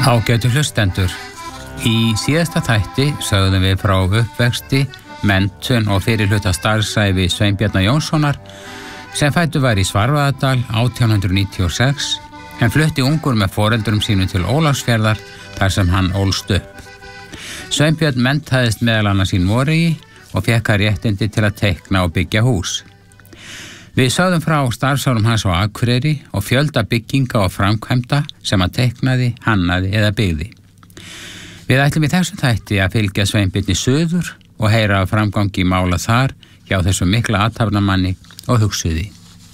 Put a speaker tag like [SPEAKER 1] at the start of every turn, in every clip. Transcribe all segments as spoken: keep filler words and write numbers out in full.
[SPEAKER 1] Ágætu hlustendur, í síðasta þætti sögðum við frá uppvexti, menntun og fyrirhluta starfsævi Sveinbjarnar Jónssonar sem fæddur var í Svarfaðardal átján hundruð níutíu og sex en flutti ungur með foreldrum sínum til Ólafsfjarðar þar sem hann ólst upp. Sveinbjörn menntaðist meðal annars í Noregi og fékk að réttindi til að teikna og byggja hús. Við sögðum frá starfsárum hans á Akureyri og fjölda bygginga og framkvæmda sem hann teiknaði, hannaði eða byggði. Við ætlum í þessu þætti að fylgja Sveinbirni suður og heyra af framgangi mála þar hjá þessum mikla athafnamanni og hugsuði.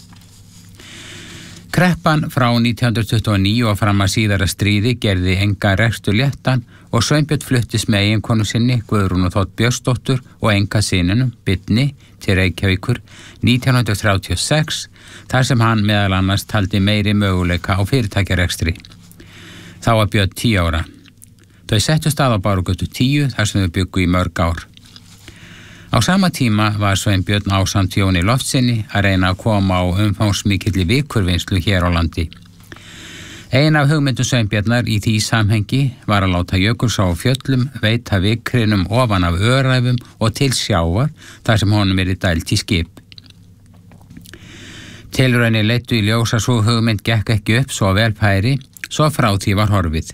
[SPEAKER 1] Kreppan frá nítján hundruð tuttugu og níu og fram að síðara stríði gerði enga rekstur léttan og Sveinbjörn fluttist með eiginkonu sinni Guðrúnu Þótt Björnsdóttur og enga synunum Birni til Reykjavíkur nítján hundruð þrjátíu og sex þar sem hann meðal annars taldi meiri möguleika á fyrirtækjarekstri. Þá var Björn tíu ára. Þau settu stað á Bárugötu tíu þar sem þau byggu í mörg ár. Á sama tíma var Sveinbjörn ásamt Jóni Loftssyni að reyna að koma á umfangsmikilli vikurvinnslu hér á landi. Ein af hugmyndum Sveinbjarnar í því samhengi var að láta Jökulsá á Fjöllum veita vikrinum ofan af öræfum og til sjávar þar sem honum yrði dælt í skip. Tilraunir leiddu í ljós að sú hugmynd gekk ekki upp svo vel færi, svo frá því var horfið.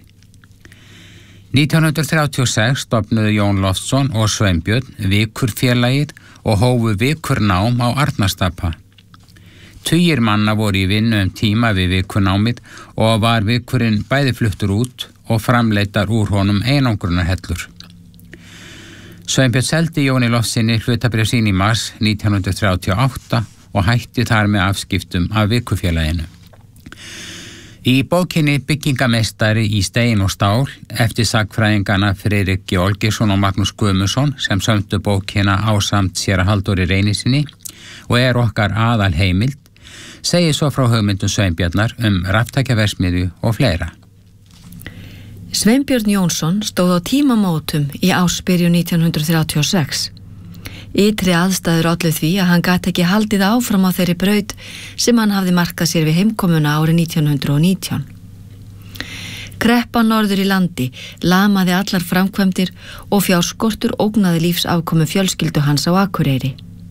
[SPEAKER 1] nítján hundruð þrjátíu og sex stofnuðu Jón Loftsson og Sveinbjörn Vikurfélagið og hófu vikurnám á Arnarstapa. Tugir manna voru í vinnu um tíma við vikurnámið og var vikurinn bæði fluttur út og framleiddar úr honum einangrunarhellur. Sveinbjörn seldi Jóni Loftssyni hlutabréf sín í mars nítján hundruð þrjátíu og átta og hætti þar með afskiptum af Vikurfélaginu. Í bókinni Byggingameistari í stein og stál eftir sagnfræðingana Friðrik Georgesson og Magnús Guðmundsson sem sömdu bókina ásamt séra Halldóri Reynisinni og er okkar aðal heimild, segir svo frá hugmyndum Sveinbjarnar um raftækjaverksmiðju og fleira.
[SPEAKER 2] Sveinbjörn Jónsson stóð á tímamótum í ársbyrjun nítján hundruð þrjátíu og sex. Ytri aðstæður ollu því að hann gat ekki haldið áfram á þeirri braut sem hann hafði markað sér við heimkomuna árið nítján hundruð og nítján. Kreppan norður í landi lamaði allar framkvæmdir og fjárskortur ógnaði lífsafkomu fjölskyldu hans á Akureyri.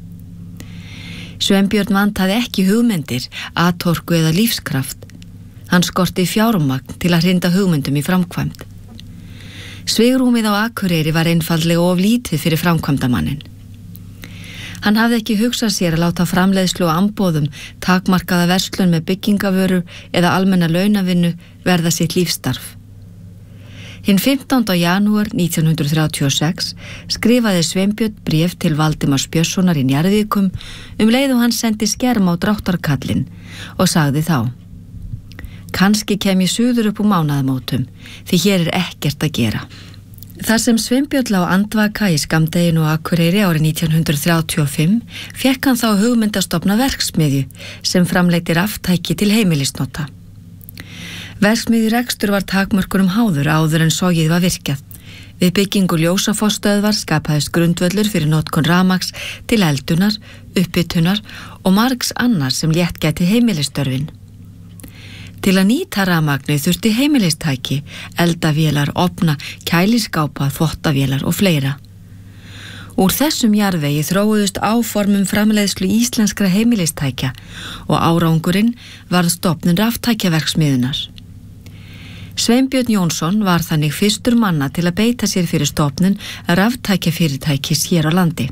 [SPEAKER 2] Sveinbjörn vantaði ekki hugmyndir, atorku eða lífskraft. Hann skorti fjármagn til að hrinda hugmyndum í framkvæmd. Svigrúmið á Akureyri var einfaldlega of lítið fyrir framkvæmdamannin. Hann hafði ekki hugsað sér að láta framleiðslu og amboðum, takmarkaða verslun með byggingavörur eða almenna launavinnu verða sitt lífstarf. Hinn fimmtánda janúar nítján hundruð þrjátíu og sex skrifaði Sveinbjörn bréf til Valdimars Björnssonar í Njarðvíkum um leið og hann sendi skerm á dráttarkallinn og sagði þá: Kannski kem ég suður upp úr mánaðamótum, því hér er ekkert að gera. Þar sem Sveinbjörn lá andvaka í skammdeginu á Akureyri árið nítján hundruð þrjátíu og fimm fékk hann þá hugmynd að stofna verksmiðju sem framleiddi raftæki til heimilisnota. Verksmiðjurekstur var takmörkunum háður áður en sogið var virkjað. Við byggingu ljósafosstöðvar skapaðist grundvöllur fyrir notkun rafmagns til eldunar, upphitunar og margs annars sem létt gæti heimilistörfin. Til að nýta rafmagnið þurfti heimilistæki, eldavélar, ofna, kæliskápa, þvottavélar og fleira. Úr þessum jarðvegi þróuðust áformum framleiðslu íslenskra heimilistækja og árangurinn varð stofnun raftækjaverksmiðjunar. Sveinbjörn Jónsson var þannig fyrstur manna til að beita sér fyrir stofnun raftækjafyrirtækis hér á landi.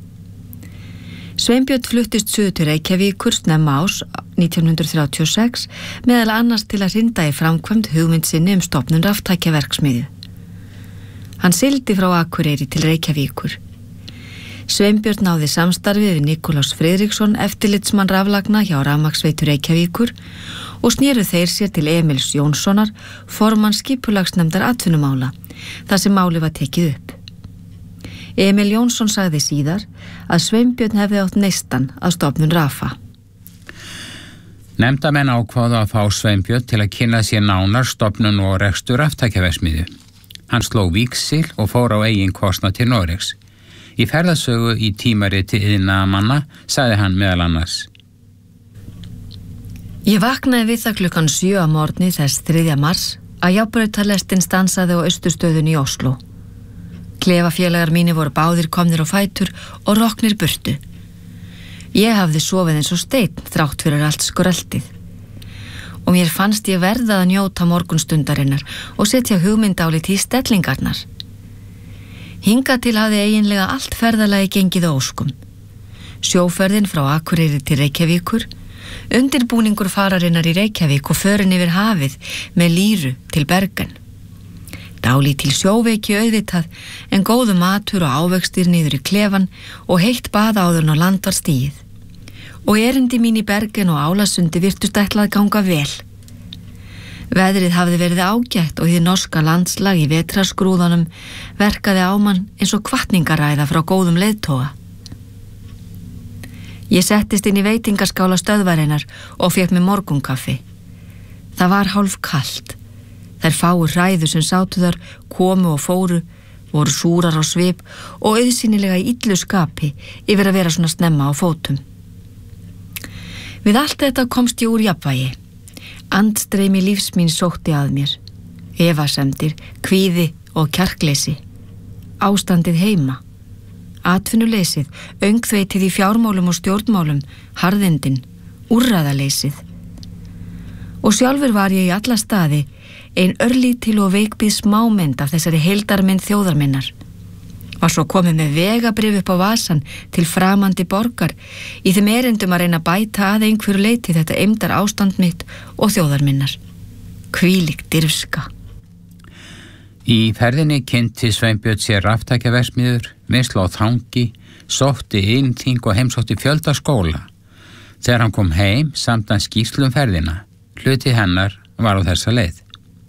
[SPEAKER 2] Sveinbjörn fluttist suður til Reykjavíkur snemma árs nítján hundruð þrjátíu og sex meðal annars til að hrinda í framkvæmd hugmynd sinni um stofnun raftækjaverksmiðju. Hann sigldi frá Akureyri til Reykjavíkur. Sveinbjörn náði samstarfi við Nikulás Friðriksson, eftirlitsmann raflagna hjá Rafmagnsveitu Reykjavíkur og snéru þeir sér til Emils Jónssonar, formann skipulagsnefndar atvinnumála, þar sem máli var tekið upp. Emil Jónsson sagði síðar að Sveinbjörn hefði átt neistan að stofnun Rafa.
[SPEAKER 1] Nefndamenn ákváðu að fá Sveinbjörn til að kynna sér nánar stofnun og rekstur raftækjaverksmiðju. Hann sló víxil og fór á eigin kostnað til Noregs. Í ferðasögu í tímariti iðnaðarmanna sagði hann meðal annars:
[SPEAKER 2] Ég vaknaði við það klukkan sjö að morgni þess þriðja mars að járnbrautarlestin stansaði á Austurstöðunni í Oslo. Klefafélagar mínir voru báðir komnir á fætur og roknir burtu. Ég hafði sofið eins og steinn þrátt fyrir allt skröltið. Og mér fannst ég verða að njóta morgunstundarinnar og setja hugmyndálít í stellingarnar. Hingað til hafði eiginlega allt ferðalagi gengið á óskum. Sjóferðin frá Akureyri til Reykjavíkur, undirbúningur fararinnar í Reykjavík og förin yfir hafið með lýru til Bergen. Dálítil sjóveiki auðvitað, en góðu matur og ávextir niður í klefan og heitt bað áður en á land var stigið. Og erindi mín í Bergen og Álasundi virtust ætlað ganga vel. Veðrið hafði verið ágætt og hið norska landslag í vetraskrúðanum verkaði á mann eins og hvatningaræða frá góðum leiðtoga. Ég settist inn í veitingaskála stöðvarinnar og fékk mér morgunkaffi. Það var hálf kalt. Þær fáu hræðu sem sátu þar komu og fóru, voru súrar á svip og auðsýnilega í illu skapi yfir að vera svona snemma á fótum. Við allt þetta komst ég úr jafnvægi. Andstreymi lífs mín sótti að mér. Efasemdir, kvíði og kjarkleysi. Ástandið heima. Atvinnuleysið, öngþveitið í fjármálum og stjórnmálum, harðindin, úrræðaleysið. Og sjálfur var ég í alla staði ein örlítil og veikbyð smámynd af þessari heildarmynd þjóðarminnar. Var svo komið með vegabrif upp á vasan til framandi borgar í þeim erindum að reyna að bæta að einhverju leyti þetta eymdar ástand mitt og þjóðarminnar. Hvílík dirfska.
[SPEAKER 1] Í ferðinni kynnti Sveinbjörn sér raftækjaverksmiðjur, vinnslu á þangi, sótti innþing og heimsótti fjölda skóla. Þegar hann kom heim samt hann skýrslu um ferðina. Hluti hennar var á þessa leið.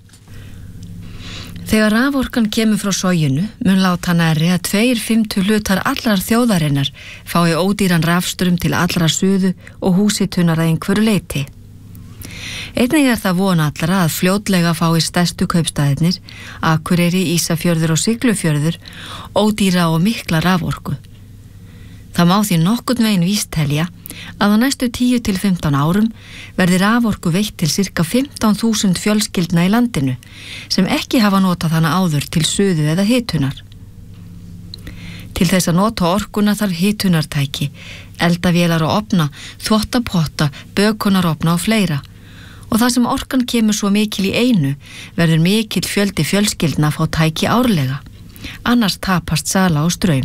[SPEAKER 2] Þegar raforkan kemur frá soginu mun láta nærri að tveir fimmtu hlutar allar þjóðarinnar fái ódýran rafstrum til allra suðu og húsitunar að einhverju leyti. Einnig er það von allra að fljótlega fái stærstu kaupstaðirnir, Akureyri, Ísafjörður og Siglufjörður, ódýra og mikla raforku. Það má því nokkurn veginn víst telja að á næstu tíu til fimmtán árum verði raforku veitt til cirka fimmtán þúsund fjölskyldna í landinu sem ekki hafa notað hana áður til suðu eða hitunar. Til þess að nota orkuna þarf hitunartæki, eldavélar og ofna, þvottapotta, bökunarofna og fleira. Og það sem orkan kemur svo mikil í einu verður mikill fjöldi fjölskyldna að fá tæki árlega, annars tapast sala og straum.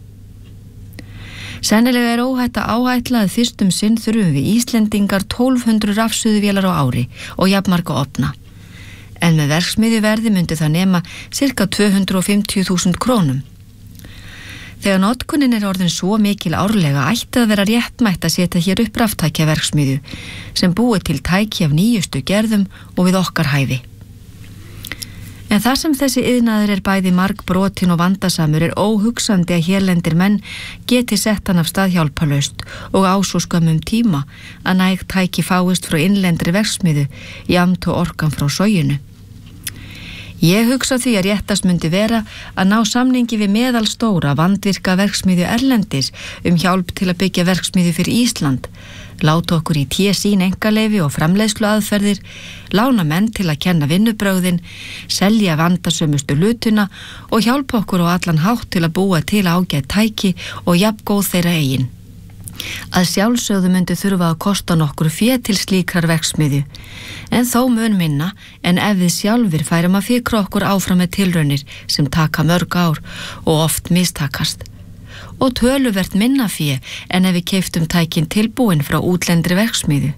[SPEAKER 2] Sennilega er óhætt að áætla að fyrstum sinn þurfum við Íslendingar tólf hundruð rafsuðuvélar á ári og jafnmarga ofna. En með verksmiðjuverði myndi það nema cirka tvö hundruð fimmtíu þúsund krónum. Þegar notkunin er orðin svo mikil árlega ætti að vera réttmætt að setja hér upp raftækjaverksmiðju sem búi til tæki af nýjustu gerðum og við okkar hæfi. En þar sem þessi iðnaður er bæði margbrotin og vandasamur er óhugsandi að hérlendir menn geti sett hann af stað hjálparlaust og á svo skömmum tíma að næg tæki fáist frá innlendri verksmiðju jafnt og orkan frá soginu. Ég hugsa því að réttast myndi vera að ná samningi við meðalstóra vandvirka verksmiðju erlendis um hjálp til að byggja verksmiðju fyrir Ísland, láta okkur í té sín einkaleyfi og framleiðslu aðferðir, lána menn til að kenna vinnubrögðin, selja vandasömustu hlutuna og hjálpa okkur á allan hátt til að búa til ágætt tæki og jafngóð þeirra eigin. Að sjálfsögðu myndi þurfa að kosta nokkur fé til slíkrar verksmiðju, en þó mun minna en ef við sjálfur færum að fikra okkur áfram með tilraunir sem taka mörg ár og oft mistakast. Og töluvert minna fé en ef við keyptum tækin tilbúin frá útlendri verksmiðju.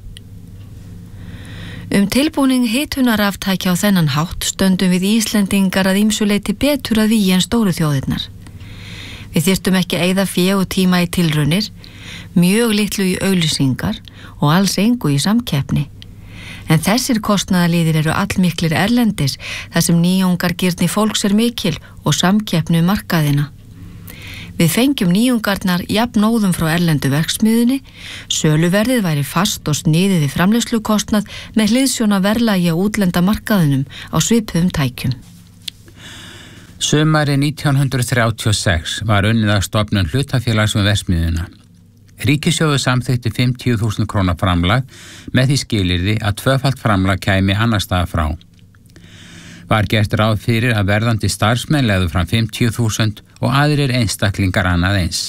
[SPEAKER 2] Um tilbúning hitunaraftækja á þennan hátt stöndum við Íslendingar að ýmsu leyti betur að vígi en stóru þjóðirnar. Við þyrftum ekki að eyða fé og tíma í tilraunir, mjög litlu í auglýsingar og alls engu í samkeppni. En þessir kostnaðarliðir eru allmiklir erlendis þar sem nýjungargirni fólks er mikil og samkeppni um markaðina. Við fengjum nýjungarnar jafnóðum frá erlendu verksmiðunni, söluverðið væri fast og sniðið við framleiðslukostnað með hliðsjón af verðlagi á útlenda markaðinum á svipuðum tækjum.
[SPEAKER 1] Sumari nítján hundruð þrjátíu og sex var unnið að stofnun hlutafélags með verksmiðjuna. Ríkissjóður samþykkti fimmtíu þúsund króna framlag með því skilyrði að tvöfalt framlag kæmi annars staðar frá. Var gert ráð fyrir að verðandi starfsmenn legðu fram fimmtíu þúsund og aðrir einstaklingar annað eins.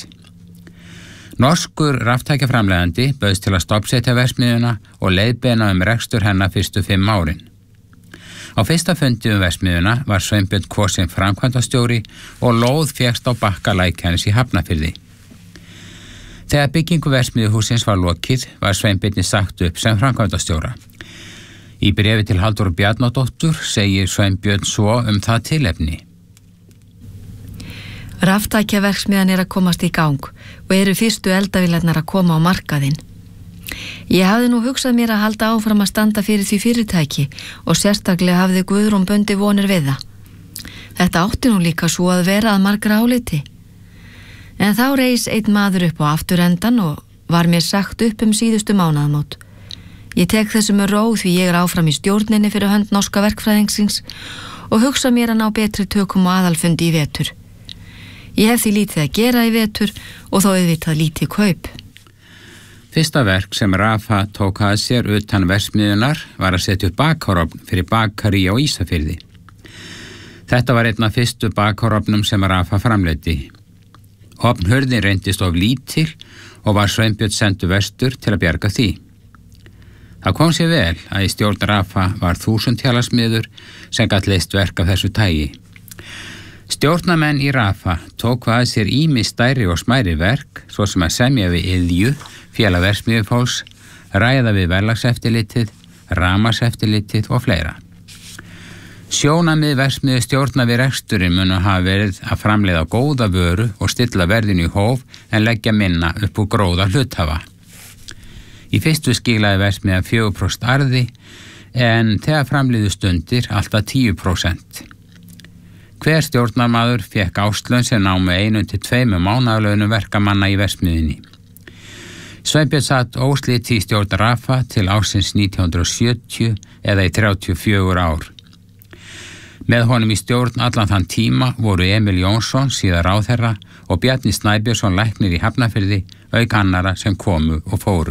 [SPEAKER 1] Norskur raftækjaframleiðandi bauðst til að stoppsetja verksmiðjuna og leiðbeina um rekstur hennar fyrstu fimm árin. Á fyrsta fundi um verksmiðjuna var Sveinbjörn kosinn framkvæmdastjóri og lóð fékkst á bakka Lækjarness í Hafnarfirði. Þegar byggingu verksmiðjuhússins var lokið var Sveinbjörni sagt upp sem framkvæmdastjóra. Í bréfi til Halldóru Bjarnadóttur segir Sveinbjörn svo um það tilefni.
[SPEAKER 2] Raftækjaverksmiðjan er að komast í gang og eru fyrstu eldavélarnar að koma á markaðinn. Ég hafði nú hugsað mér að halda áfram að standa fyrir því fyrirtæki og sérstaklega hafði Guðrún bundi vonir við það. Þetta átti nú líka svo að vera að margra áliti. En þá reis einn maður upp á afturendan og var mér sagt upp um síðustu mánaðamót. Ég tek þessu með ró því ég er áfram í stjórninni fyrir hönd norska verkfræðingsins og hugsa mér að ná betri tökum og aðalfundi í vetur. Ég hef því lítið að gera í vetur og þó auðvitað lítið kaup.
[SPEAKER 1] Fyrsta verk sem Rafa tók að sér utan verksmiðjunar var að setja upp bakhárofn fyrir bakari á Ísafirði. Þetta var einn af fyrstu bakhárofnum sem Rafa framleiddi. Ofnhurðin reyndist of lítil og var Sveinbjörn sendur vestur til að bjarga því. Það kom sér vel að í stjórn Rafa var þúsundhjalasmiður sem gat leyst verk af þessu tagi. Stjórnamenn í Rafa tók að sér ýmis stærri og smæri verk, svo sem að semja við Iðju, félag verksmiðjufólks, ræða við verðlagseftirlitið, rafmagnseftirlitið og fleira. Sjónarmið verksmiðju stjórna við reksturinn munu hafa verið að framleiða góða vöru og stilla verðinu í hóf en leggja minna upp úr gróða hluthafa. Í fyrstu skilaði verksmiðjan fjögur prósent arði en þegar framleiðu stundir alltaf tíu prósent. Hver stjórnarmaður fékk áslaun sem námu einu til tveimur mánaðarlaunum verkamanna í verksmiðjunni. Sveinbjörn satt óslitið í stjórn Rafa til ársins nítján hundruð sjötíu eða í þrjátíu og fjögur ár. Með honum í stjórn allan þann tíma voru Emil Jónsson, síðar ráðherra, og Bjarni Snæbjörnsson læknir í Hafnarfirði, auk annarra sem komu og fóru.